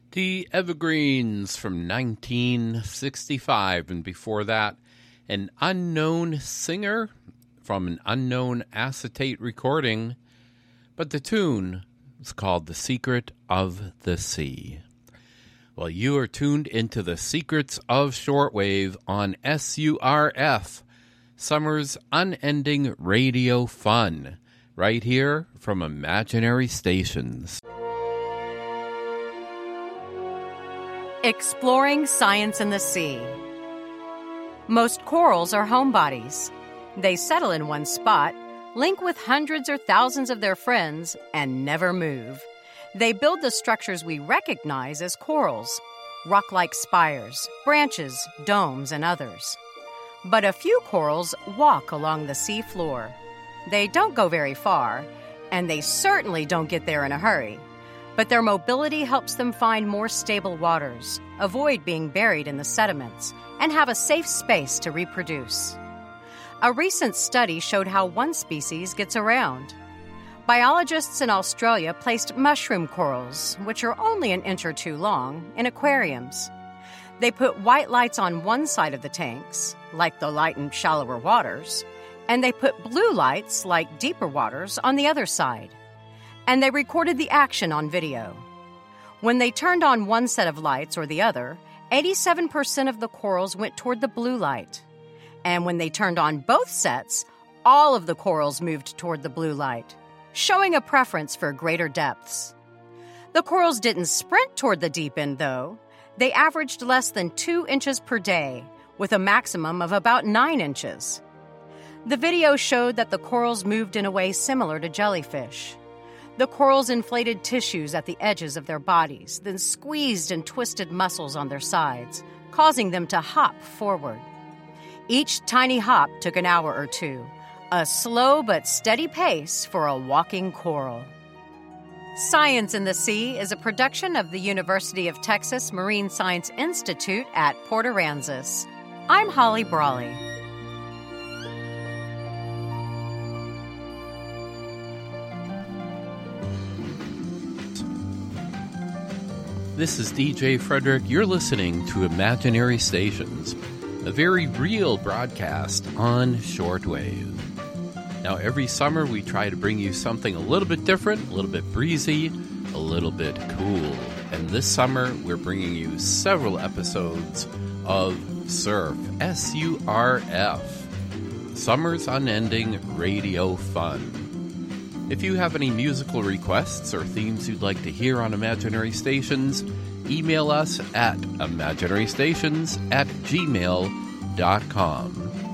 The Evergreens from 1965, and before that, an unknown singer from an unknown acetate recording, but the tune is called The Secret of the Sea. Well, you are tuned into the Secrets of Shortwave on SURF, summer's unending radio fun, right here from Imaginary Stations. Exploring science in the sea. Most corals are homebodies. They settle in one spot, link with hundreds or thousands of their friends, and never move. They build the structures we recognize as corals, rock-like spires, branches, domes, and others. But a few corals walk along the sea floor. They don't go very far, and they certainly don't get there in a hurry. But their mobility helps them find more stable waters, avoid being buried in the sediments, and have a safe space to reproduce. A recent study showed how one species gets around. Biologists in Australia placed mushroom corals, which are only an inch or two long, in aquariums. They put white lights on one side of the tanks, like the light in shallower waters, and they put blue lights, like deeper waters, on the other side. And they recorded the action on video. When they turned on one set of lights or the other, 87% of the corals went toward the blue light. And when they turned on both sets, all of the corals moved toward the blue light, showing a preference for greater depths. The corals didn't sprint toward the deep end, though. They averaged less than 2 inches per day, with a maximum of about 9 inches. The video showed that the corals moved in a way similar to jellyfish. The corals inflated tissues at the edges of their bodies, then squeezed and twisted muscles on their sides, causing them to hop forward. Each tiny hop took an hour or two, a slow but steady pace for a walking coral. Science in the Sea is a production of the University of Texas Marine Science Institute at Port Aransas. I'm Holly Brawley. This is DJ Frederick. You're listening to Imaginary Stations, a very real broadcast on shortwave. Now, every summer we try to bring you something a little bit different, a little bit breezy, a little bit cool. And this summer we're bringing you several episodes of SURF, S-U-R-F, Summer's Unending Radio Fun. If you have any musical requests or themes you'd like to hear on Imaginary Stations, email us at imaginarystations@gmail.com.